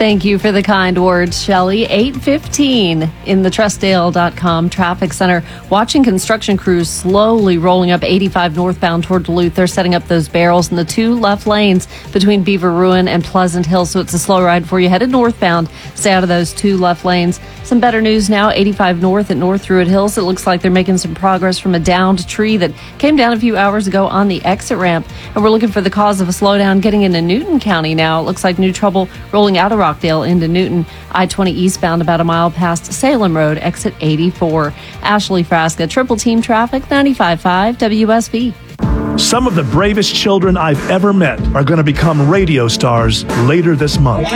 Thank you for the kind words, Shelley. 8:15 in the Trustdale.com traffic center. Watching construction crews slowly rolling up 85 northbound toward Duluth. They're setting up those barrels in the two left lanes between Beaver Ruin and Pleasant Hill. So it's a slow ride for you headed northbound. Stay out of those two left lanes. Some better news now, 85 north at North Druid Hills. It looks like they're making some progress from a downed tree that came down a few hours ago on the exit ramp. And we're looking for the cause of a slowdown getting into Newton County now. It looks like new trouble rolling out of Rockdale into Newton. I-20 eastbound about a mile past Salem Road, exit 84. Ashley Frasca, Triple Team Traffic, 95.5 WSB. Some of the bravest children I've ever met are going to become radio stars later this month.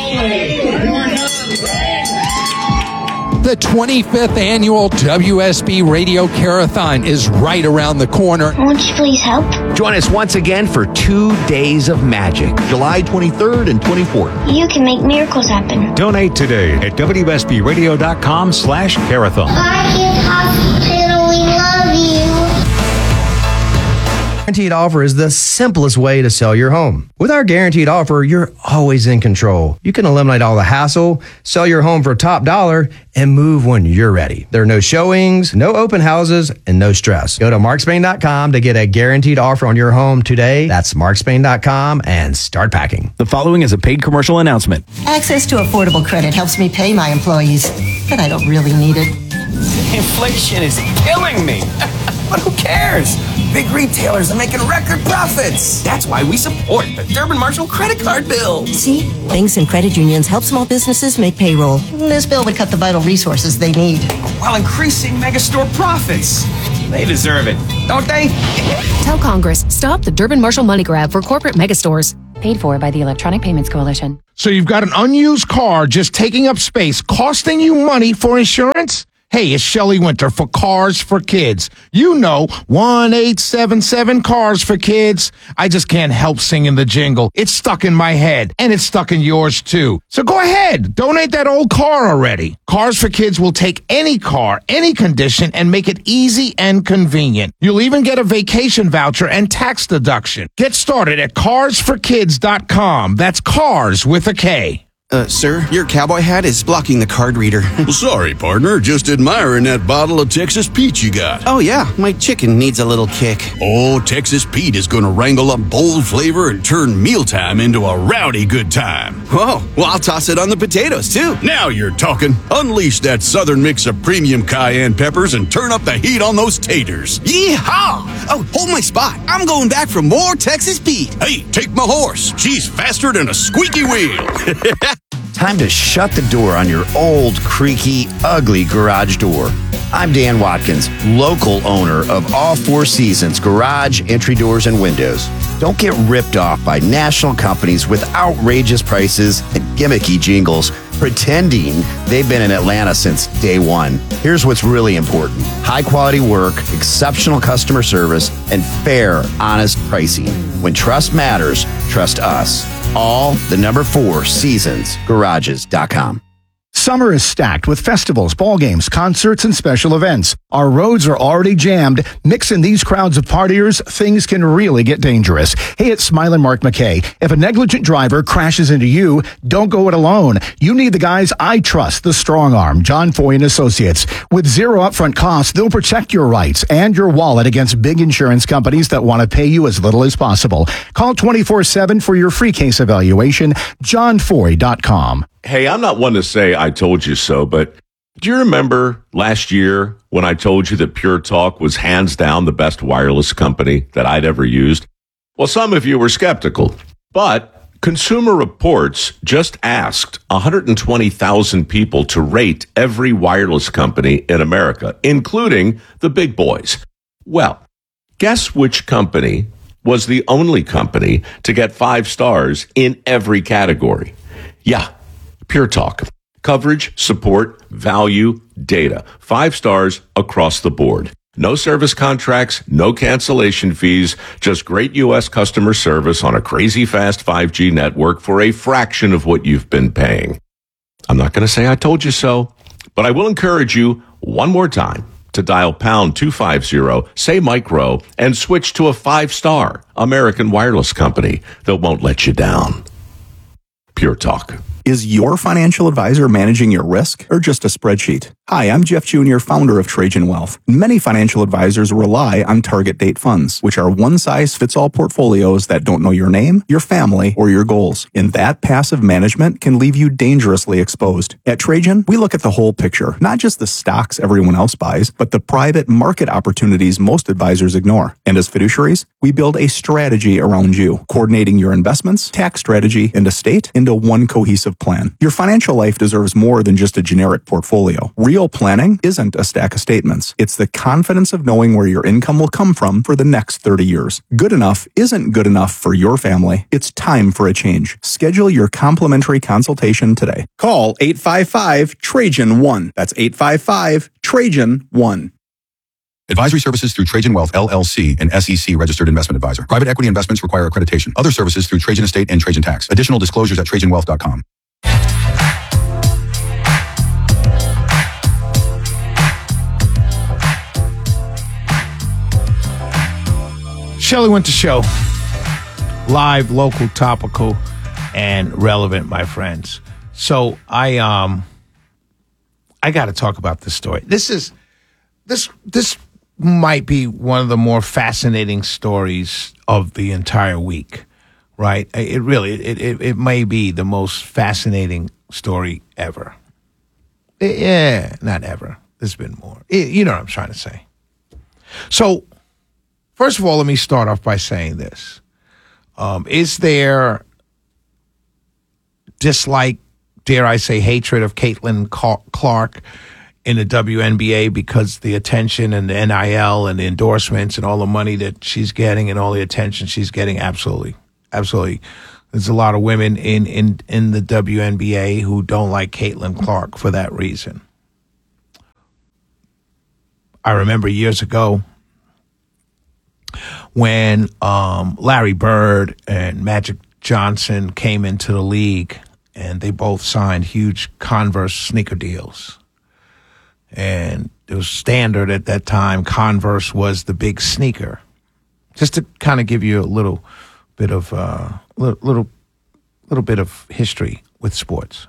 The 25th annual WSB Radio Carathon is right around the corner. Won't you please help? Join us once again for 2 days of magic, July 23rd and 24th. You can make miracles happen. Donate today at WSBRadio.com/Carathon. Bye, Kids Hospital. We love you. Guaranteed Offer is the simplest way to sell your home. With our Guaranteed Offer, you're always in control. You can eliminate all the hassle, sell your home for top dollar, and move when you're ready. There are no showings, no open houses, and no stress. Go to markspain.com to get a Guaranteed Offer on your home today. That's markspain.com and start packing. The following is a paid commercial announcement. Access to affordable credit helps me pay my employees, but I don't really need it. Inflation is killing me. But who cares? Big retailers are making record profits. That's why we support the Durbin Marshall credit card bill. See? Banks and credit unions help small businesses make payroll. This bill would cut the vital resources they need, while increasing megastore profits. They deserve it, don't they? Tell Congress, stop the Durbin Marshall money grab for corporate megastores. Paid for by the Electronic Payments Coalition. So you've got an unused car just taking up space, costing you money for insurance? Hey, it's Shelley Winter for Cars for Kids. You know, 1-877 Cars for Kids. I just can't help singing the jingle. It's stuck in my head, and it's stuck in yours too. So go ahead, donate that old car already. Cars for Kids will take any car, any condition, and make it easy and convenient. You'll even get a vacation voucher and tax deduction. Get started at carsforkids.com. That's cars with a K. Sir, your cowboy hat is blocking the card reader. Well, sorry, partner. Just admiring that bottle of Texas Pete you got. Oh, yeah. My chicken needs a little kick. Oh, Texas Pete is going to wrangle up bold flavor and turn mealtime into a rowdy good time. Whoa. Well, I'll toss it on the potatoes, too. Now you're talking. Unleash that southern mix of premium cayenne peppers and turn up the heat on those taters. Yeehaw! Oh, hold my spot. I'm going back for more Texas Pete. Hey, take my horse. She's faster than a squeaky wheel. Time to shut the door on your old, creaky, ugly garage door. I'm Dan Watkins, local owner of All Four Seasons Garage, Entry Doors, and Windows. Don't get ripped off by national companies with outrageous prices and gimmicky jingles pretending they've been in Atlanta since day one. Here's what's really important. High quality work, exceptional customer service, and fair, honest pricing. When trust matters, trust us. All the number 4 Seasons Garages.com. Summer is stacked with festivals, ball games, concerts, and special events. Our roads are already jammed. Mix in these crowds of partiers, things can really get dangerous. Hey, it's Smilin' Mark McKay. If a negligent driver crashes into you, don't go it alone. You need the guys I trust, the Strong Arm, John Foy and Associates. With zero upfront costs, they'll protect your rights and your wallet against big insurance companies that want to pay you as little as possible. Call 24/7 for your free case evaluation. JohnFoy.com. Hey, I'm not one to say I told you so, but do you remember last year when I told you that Pure Talk was hands down the best wireless company that I'd ever used? Well, some of you were skeptical, but Consumer Reports just asked 120,000 people to rate every wireless company in America, including the big boys. Well, guess which company was the only company to get 5 stars in every category? Yeah. Pure Talk. Coverage, support, value, data. 5 stars across the board. No service contracts, no cancellation fees, just great U.S. customer service on a crazy fast 5G network for a fraction of what you've been paying. I'm not going to say I told you so, but I will encourage you one more time to dial pound 250, say micro, and switch to a 5-star American wireless company that won't let you down. Pure Talk. Is your financial advisor managing your risk or just a spreadsheet? Hi, I'm Jeff Jr., founder of Trajan Wealth. Many financial advisors rely on target date funds, which are one-size-fits-all portfolios that don't know your name, your family, or your goals. And that passive management can leave you dangerously exposed. At Trajan, we look at the whole picture, not just the stocks everyone else buys, but the private market opportunities most advisors ignore. And as fiduciaries, we build a strategy around you, coordinating your investments, tax strategy, and estate into one cohesive plan. Your financial life deserves more than just a generic portfolio. Real planning isn't a stack of statements. It's the confidence of knowing where your income will come from for the next 30 years. Good enough isn't good enough for your family. It's time for a change. Schedule your complimentary consultation today. Call 855-TRAJAN-1. That's 855-TRAJAN-1. Advisory services through Trajan Wealth, LLC, an SEC registered investment advisor. Private equity investments require accreditation. Other services through Trajan Estate and Trajan Tax. Additional disclosures at TrajanWealth.com. Shelley Winter Show. Live, local, topical, and relevant, my friends. So I got to talk about this story. This might be one of the more fascinating stories of the entire week, right? It may be the most fascinating story ever. Yeah, not ever. There's been more. You know what I'm trying to say. So, first of all, let me start off by saying this. Is there dislike, dare I say, hatred of Caitlin Clark in the WNBA because the attention and the NIL and the endorsements and all the money that she's getting and all the attention she's getting? Absolutely. Absolutely. There's a lot of women in the WNBA who don't like Caitlin Clark for that reason. I remember years ago when Larry Bird and Magic Johnson came into the league, and they both signed huge Converse sneaker deals. And it was standard at that time. Converse was the big sneaker. Just to kind of give you a little bit of little bit of history with sports.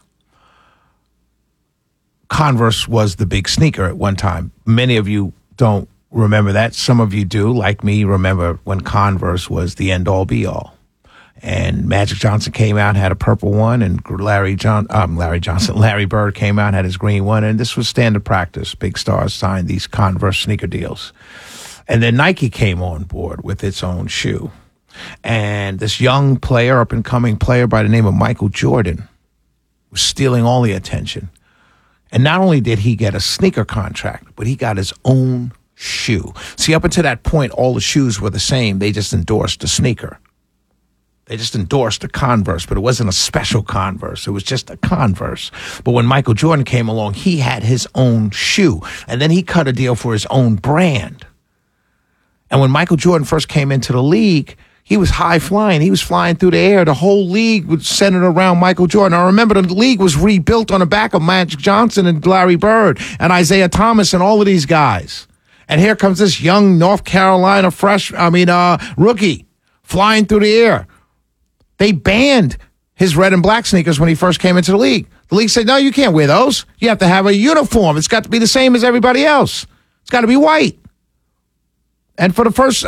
Converse was the big sneaker at one time. Many of you don't remember that. Some of you do, like me, remember when Converse was the end-all, be-all. And Magic Johnson came out, had a purple one, and Larry Bird came out, had his green one, and this was standard practice. Big stars signed these Converse sneaker deals. And then Nike came on board with its own shoe. And this young player, up-and-coming player by the name of Michael Jordan, was stealing all the attention. And not only did he get a sneaker contract, but he got his own shoe. See, up until that point, all the shoes were the same. They just endorsed the sneaker. They just endorsed a Converse, but it wasn't a special Converse. It was just a Converse. But when Michael Jordan came along, he had his own shoe. And then he cut a deal for his own brand. And when Michael Jordan first came into the league, he was high flying. He was flying through the air. The whole league was centered around Michael Jordan. I remember the league was rebuilt on the back of Magic Johnson and Larry Bird and Isaiah Thomas and all of these guys. And here comes this young North Carolina rookie flying through the air. They banned his red and black sneakers when he first came into the league. The league said, no, you can't wear those. You have to have a uniform. It's got to be the same as everybody else. It's got to be white. And for the first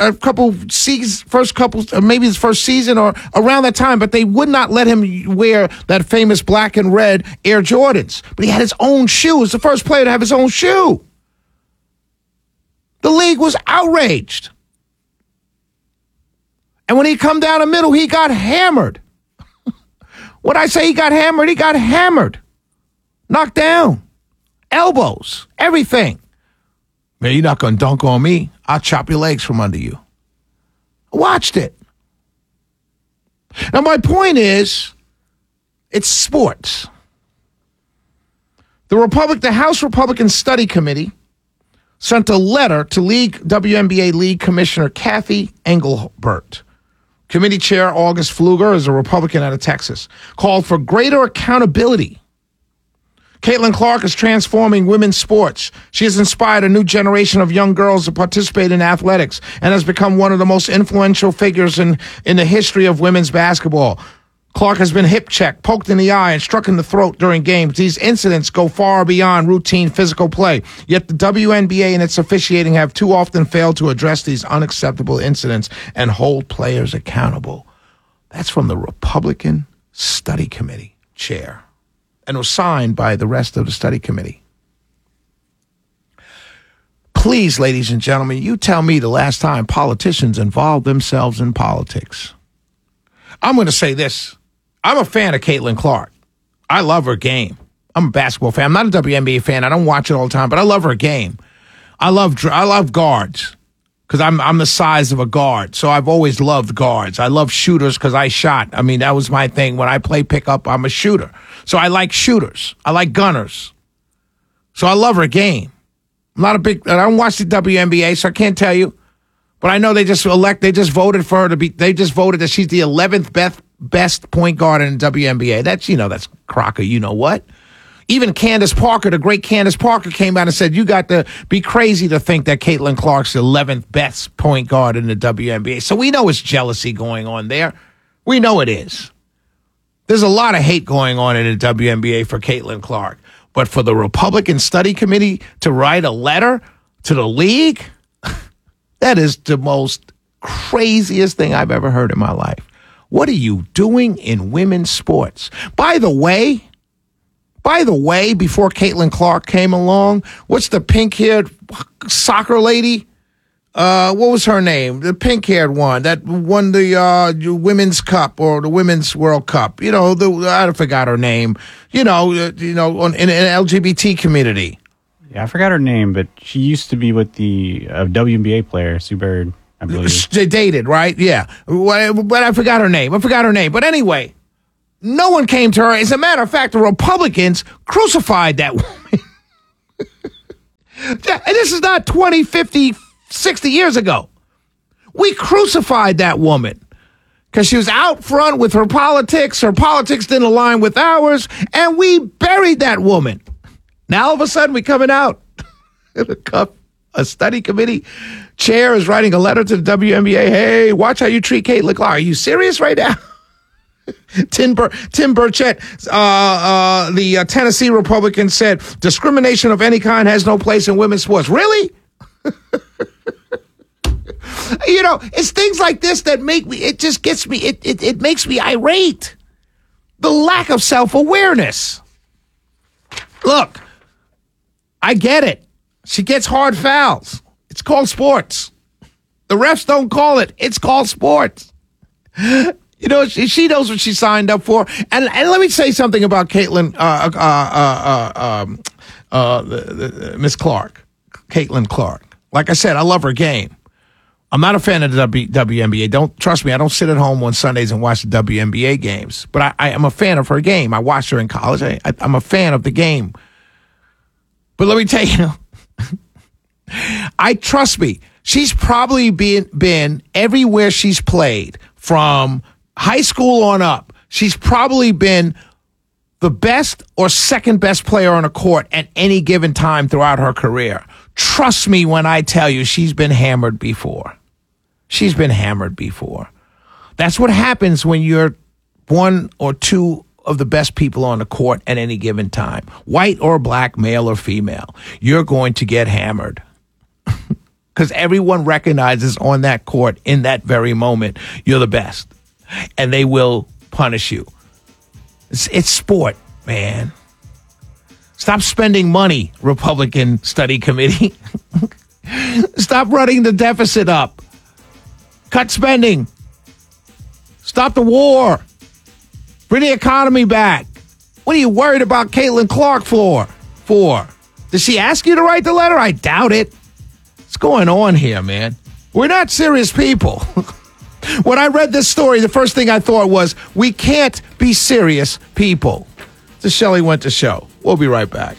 maybe his first season or around that time, but they would not let him wear that famous black and red Air Jordans. But he had his own shoe. He was the first player to have his own shoe. The league was outraged. And when he come down the middle, he got hammered. When I say he got hammered. Knocked down. Elbows. Everything. Man, you're not going to dunk on me. I'll chop your legs from under you. I watched it. Now, my point is, it's sports. The House Republican Study Committee sent a letter to WNBA League Commissioner Kathy Engelbert. Committee Chair August Pfluger is a Republican out of Texas, called for greater accountability. Caitlin Clark is transforming women's sports. She has inspired a new generation of young girls to participate in athletics and has become one of the most influential figures in the history of women's basketball. Clark has been hip-checked, poked in the eye, and struck in the throat during games. These incidents go far beyond routine physical play. Yet the WNBA and its officiating have too often failed to address these unacceptable incidents and hold players accountable. That's from the Republican Study Committee chair, and was signed by the rest of the study committee. Please, ladies and gentlemen, you tell me the last time politicians involved themselves in politics. I'm going to say this. I'm a fan of Caitlin Clark. I love her game. I'm a basketball fan. I'm not a WNBA fan. I don't watch it all the time, but I love her game. I love guards because I'm the size of a guard, so I've always loved guards. I love shooters because I shot. I mean, that was my thing. When I play pickup, I'm a shooter. So I like shooters. I like gunners. So I love her game. I'm not a big, I don't watch the WNBA, so I can't tell you. But I know they just voted for her to be, they just voted that she's the 11th best point guard in the WNBA. That's Crocker, you know what? Even Candace Parker, the great Candace Parker, came out and said, you got to be crazy to think that Caitlin Clark's the 11th best point guard in the WNBA. So we know it's jealousy going on there. We know it is. There's a lot of hate going on in the WNBA for Caitlin Clark. But for the Republican Study Committee to write a letter to the league, that is the most craziest thing I've ever heard in my life. What are you doing in women's sports? By the way, before Caitlin Clark came along, what's the pink-haired soccer lady? What was her name? The pink-haired one that won the Women's Cup or the Women's World Cup. I forgot her name. In an LGBT community. Yeah, I forgot her name, but she used to be with the WNBA player, Sue Bird, I believe. They dated, right? Yeah. But I forgot her name. But anyway, no one came to her. As a matter of fact, the Republicans crucified that woman. And this is not 20, 50, 60 years ago. We crucified that woman because she was out front with her politics. Her politics didn't align with ours, and we buried that woman. Now, all of a sudden, we're coming out. A study committee chair is writing a letter to the WNBA. Hey, watch how you treat Caitlin Clark. Are you serious right now? Tim Burchett, the Tennessee Republican, said, discrimination of any kind has no place in women's sports. Really? It's things like this that make me, it just gets me, it makes me irate. The lack of self-awareness. Look, I get it. She gets hard fouls. It's called sports. The refs don't call it. It's called sports. She knows what she signed up for. And let me say something about Caitlin, Miss Clark, Caitlin Clark. Like I said, I love her game. I'm not a fan of the WNBA. Don't trust me. I don't sit at home on Sundays and watch the WNBA games. But I am a fan of her game. I watched her in college. I'm a fan of the game. But let me tell you, trust me. She's probably been everywhere she's played from high school on up. She's probably been the best or second best player on a court at any given time throughout her career. Trust me when I tell you she's been hammered before. She's been hammered before. That's what happens when you're one or two of the best people on the court at any given time. White or black, male or female. You're going to get hammered. Because everyone recognizes on that court in that very moment, you're the best. And they will punish you. It's sport, man. Stop spending money, Republican Study Committee. Stop running the deficit up. Cut spending. Stop the war. Bring the economy back. What are you worried about Caitlin Clark for? Did she ask you to write the letter? I doubt it. What's going on here, man? We're not serious people. When I read this story, the first thing I thought was, we can't be serious people. The Shelley Winter Show. We'll be right back.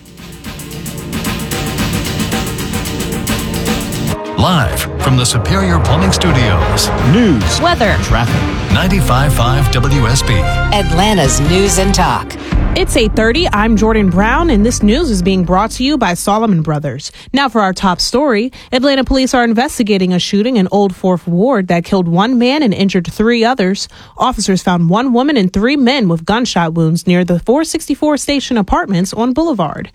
Live from the Superior Plumbing Studios. News, weather, traffic. 95.5 WSB. Atlanta's News and Talk. It's 8:30. I'm Jordan Brown, and this news is being brought to you by Solomon Brothers. Now for our top story. Atlanta police are investigating a shooting in Old Fourth Ward that killed one man and injured 3 others. Officers found 1 woman and 3 men with gunshot wounds near the 464 Station Apartments on Boulevard.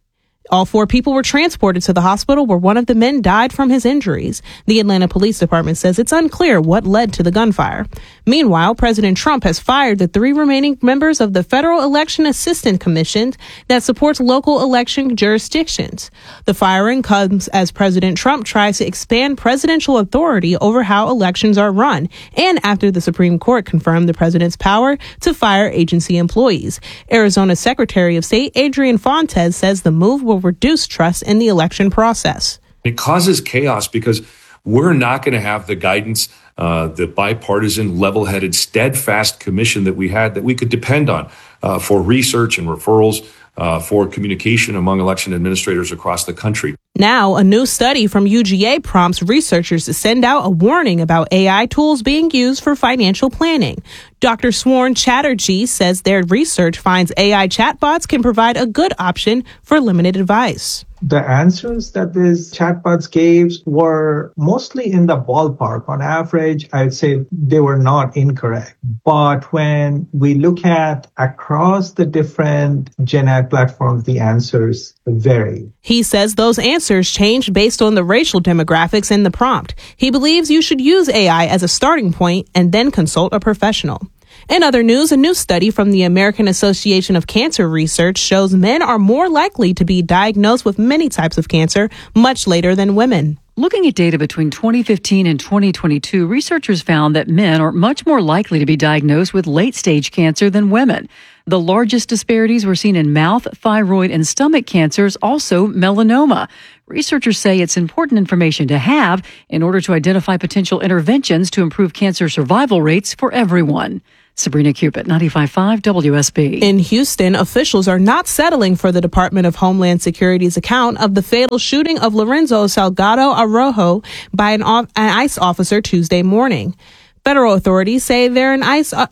All 4 people were transported to the hospital where one of the men died from his injuries. The Atlanta Police Department says it's unclear what led to the gunfire. Meanwhile, President Trump has fired the 3 remaining members of the Federal Election Assistance Commission that supports local election jurisdictions. The firing comes as President Trump tries to expand presidential authority over how elections are run, and after the Supreme Court confirmed the president's power to fire agency employees. Arizona Secretary of State Adrian Fontes says the move will reduce trust in the election process. It causes chaos because we're not going to have the guidance, the bipartisan, level-headed, steadfast commission that we had that we could depend on for research and referrals, for communication among election administrators across the country. Now, a new study from UGA prompts researchers to send out a warning about AI tools being used for financial planning. Dr. Swarn Chatterjee says their research finds AI chatbots can provide a good option for limited advice. The answers that these chatbots gave were mostly in the ballpark. On average, I'd say they were not incorrect. But when we look at across the different Gen AI platforms, the answers vary. He says those answers changed based on the racial demographics in the prompt. He believes you should use AI as a starting point and then consult a professional. In other news, a new study from the American Association of Cancer Research shows men are more likely to be diagnosed with many types of cancer much later than women. Looking at data between 2015 and 2022, researchers found that men are much more likely to be diagnosed with late-stage cancer than women. The largest disparities were seen in mouth, thyroid, and stomach cancers, also melanoma. Researchers say it's important information to have in order to identify potential interventions to improve cancer survival rates for everyone. Sabrina Cupid, 95.5 WSB. In Houston, officials are not settling for the Department of Homeland Security's account of the fatal shooting of Lorenzo Salgado Araujo by an ICE officer Tuesday morning. Federal authorities say an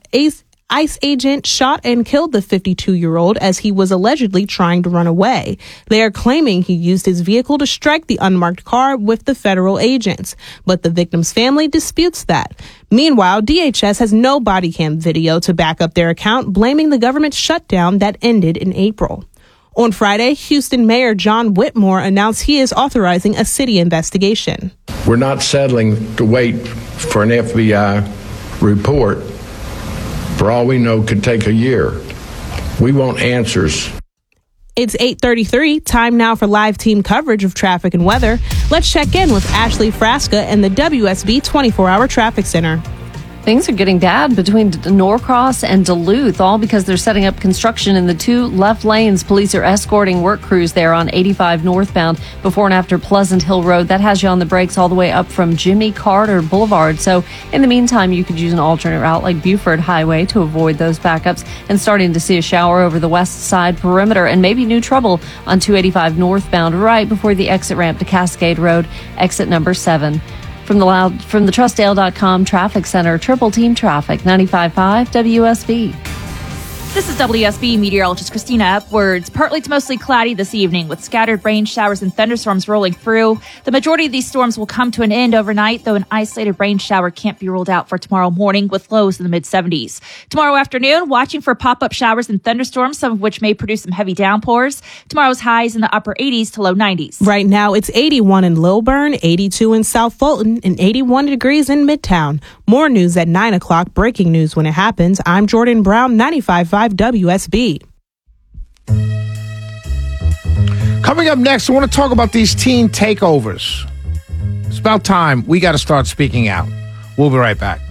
ICE agent shot and killed the 52-year-old as he was allegedly trying to run away. They are claiming he used his vehicle to strike the unmarked car with the federal agents, but the victim's family disputes that. Meanwhile, DHS has no body cam video to back up their account, blaming the government shutdown that ended in April. On Friday, Houston Mayor John Whitmore announced he is authorizing a city investigation. We're not settling to wait for an FBI report. For all we know, could take a year. We want answers. It's 8:33. Time now for live team coverage of traffic and weather. Let's check in with Ashley Frasca and the WSB 24-hour traffic center. Things are getting bad between Norcross and Duluth, all because they're setting up construction in the 2 left lanes. Police are escorting work crews there on 85 northbound before and after Pleasant Hill Road. That has you on the brakes all the way up from Jimmy Carter Boulevard. So in the meantime, you could use an alternate route like Buford Highway to avoid those backups, and starting to see a shower over the west side perimeter and maybe new trouble on 285 northbound right before the exit ramp to Cascade Road, exit number 7. From the TrustDale.com Traffic Center, Triple Team Traffic, 95.5 WSB. This is WSB meteorologist Christina Upwards. Partly to mostly cloudy this evening with scattered rain showers and thunderstorms rolling through. The majority of these storms will come to an end overnight, though an isolated rain shower can't be ruled out for tomorrow morning with lows in the mid-70s. Tomorrow afternoon, watching for pop-up showers and thunderstorms, some of which may produce some heavy downpours. Tomorrow's highs in the upper 80s to low 90s. Right now, it's 81 in Lilburn, 82 in South Fulton, and 81 degrees in Midtown. More news at 9 o'clock. Breaking news when it happens. I'm Jordan Brown, 95.5 WSB. Coming up next, I want to talk about these teen takeovers. It's about time we got to start speaking out. We'll be right back.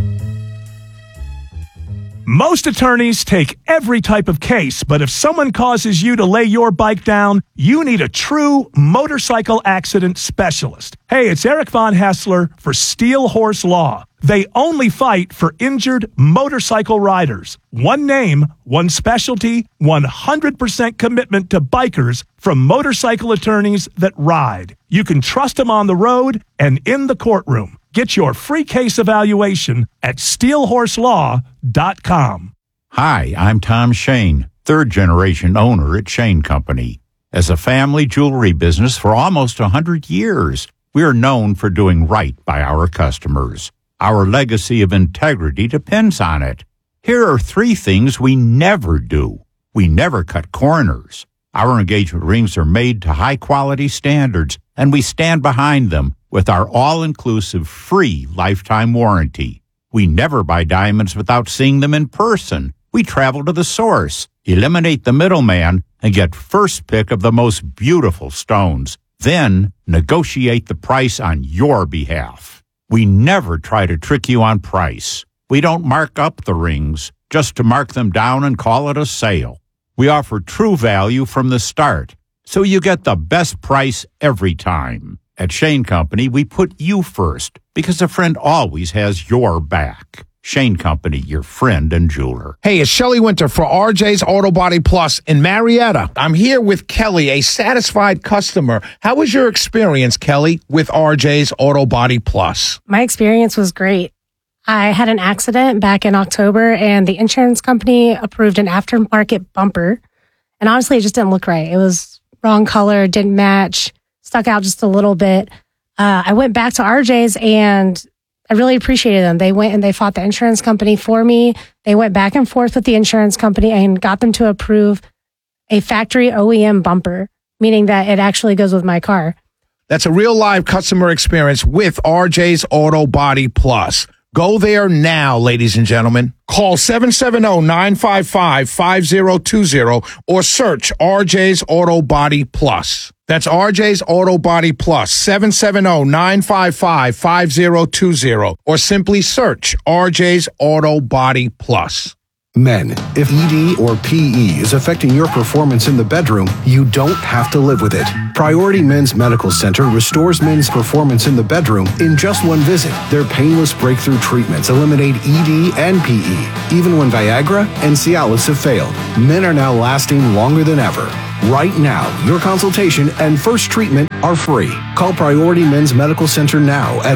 Most attorneys take every type of case, but if someone causes you to lay your bike down, you need a true motorcycle accident specialist. Hey, it's Eric Von Hessler for Steel Horse Law. They only fight for injured motorcycle riders. One name, one specialty, 100% commitment to bikers from motorcycle attorneys that ride. You can trust them on the road and in the courtroom. Get your free case evaluation at steelhorselaw.com. Hi, I'm Tom Shane. third-generation owner at Shane Company. As a family jewelry business for almost 100 years, we are known for doing right by our customers. Our legacy of integrity depends on it. Here are 3 things we never do. We never cut corners. Our engagement rings are made to high-quality standards, and we stand behind them with our all-inclusive free lifetime warranty. We never buy diamonds without seeing them in person. We travel to the source, eliminate the middleman, and get first pick of the most beautiful stones. Then negotiate the price on your behalf. We never try to trick you on price. We don't mark up the rings just to mark them down and call it a sale. We offer true value from the start, so you get the best price every time. At Shane Company, we put you first because a friend always has your back. Shane Company, your friend and jeweler. Hey, it's Shelley Winter for RJ's Auto Body Plus in Marietta. I'm here with Kelly, a satisfied customer. How was your experience, Kelly, with RJ's Auto Body Plus? My experience was great. I had an accident back in October, and the insurance company approved an aftermarket bumper. And honestly, it just didn't look right. It was wrong color, didn't match, stuck out just a little bit. I went back to RJ's, and I really appreciated them. They went and they fought the insurance company for me. They went back and forth with the insurance company and got them to approve a factory OEM bumper, meaning that it actually goes with my car. That's a real live customer experience with RJ's Auto Body Plus. Go there now, ladies and gentlemen. Call 770-955-5020 or search RJ's Auto Body Plus. That's RJ's Auto Body Plus, 770-955-5020 or simply search RJ's Auto Body Plus. Men, if ED or PE is affecting your performance in the bedroom, you don't have to live with it. Priority Men's Medical Center restores men's performance in the bedroom in just one visit. Their painless breakthrough treatments eliminate ED and PE. Even when Viagra and Cialis have failed, men are now lasting longer than ever. Right now, your consultation and first treatment are free. Call Priority Men's Medical Center now at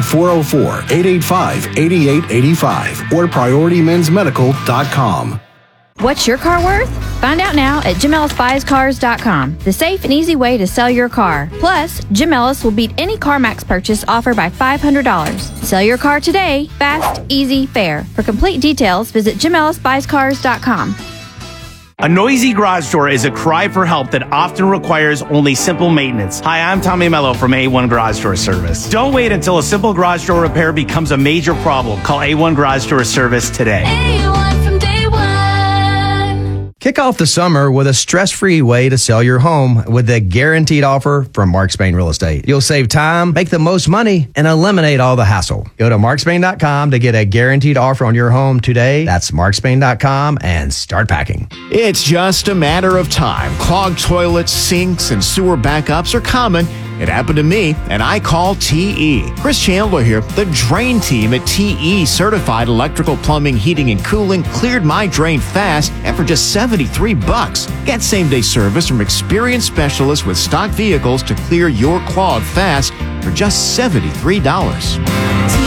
404-885-8885 or PriorityMen'sMedical.com. What's your car worth? Find out now at JimEllisBuysCars.com, the safe and easy way to sell your car. Plus, Jim Ellis will beat any CarMax purchase offered by $500. Sell your car today, fast, easy, fair. For complete details, visit JimEllisBuysCars.com. A noisy garage door is a cry for help that often requires only simple maintenance. Hi, I'm Tommy Mello from A1 Garage Door Service. Don't wait until a simple garage door repair becomes a major problem. Call A1 Garage Door Service today. A1 from day one. Kick off the summer with a stress-free way to sell your home with a guaranteed offer from Mark Spain Real Estate. You'll save time, make the most money, and eliminate all the hassle. Go to markspain.com to get a guaranteed offer on your home today. That's markspain.com and start packing. It's just a matter of time. Clogged toilets, sinks, and sewer backups are common. It happened to me, and I call TE. Chris Chandler here. The drain team at TE Certified Electrical Plumbing, Heating, and Cooling cleared my drain fast and for just $73. Get same-day service from experienced specialists with stock vehicles to clear your clog fast for just $73.